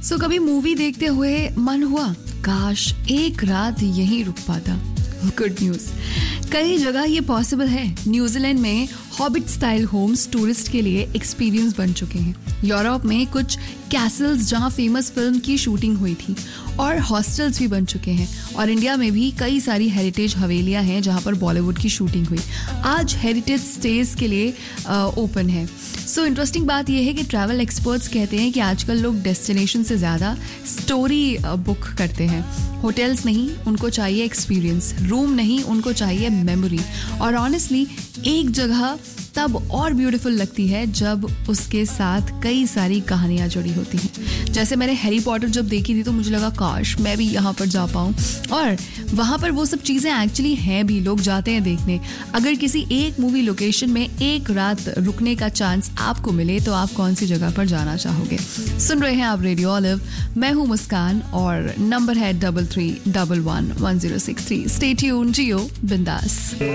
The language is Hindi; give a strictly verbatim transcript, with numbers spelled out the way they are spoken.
सो so, कभी मूवी देखते हुए मन हुआ काश एक रात यहीं रुक पाता। गुड न्यूज, कई जगह ये पॉसिबल है। न्यूजीलैंड में हॉबिट स्टाइल होम्स टूरिस्ट के लिए एक्सपीरियंस बन चुके हैं। यूरोप में कुछ कैसल्स जहां फेमस फिल्म की शूटिंग हुई थी और हॉस्टल्स भी बन चुके हैं। और इंडिया में भी कई सारी हेरिटेज हवेलियां हैं जहां पर बॉलीवुड की शूटिंग हुई, आज हेरिटेज स्टेज के लिए ओपन है। सो so, इंटरेस्टिंग बात यह है कि ट्रैवल एक्सपर्ट्स कहते हैं कि आजकल लोग डेस्टिनेशन से ज़्यादा स्टोरी बुक करते हैं। होटल्स नहीं, उनको चाहिए एक्सपीरियंस। रूम नहीं, उनको चाहिए मेमोरी। और ऑनेस्टली एक जगह तब और ब्यूटीफुल लगती है जब उसके साथ कई सारी कहानियां जुड़ी होती हैं। जैसे मैंने हैरी पॉटर जब देखी थी तो मुझे लगा काश मैं भी यहाँ पर जा पाऊँ, और वहाँ पर वो सब चीज़ें एक्चुअली हैं भी, लोग जाते हैं देखने। अगर किसी एक मूवी लोकेशन में एक रात रुकने का चांस आपको मिले तो आप कौन सी जगह पर जाना चाहोगे? सुन रहे हैं आप रेडियो ऑलिव, मैं हूँ मुस्कान और नंबर है double three double one one zero six three. Stay tune, जियो बिंदास।